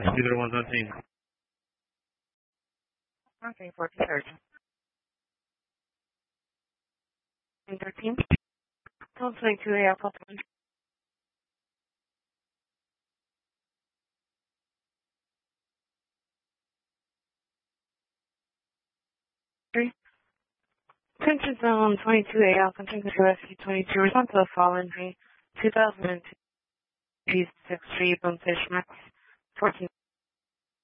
Either one's on scene. Okay, 1430. 13. 22 Alpha 3. Attention Zone 22A Alpha, continue to Rescue 22. Respond to a fall injury. 2002 East 6th Street, Bonefish Max 14.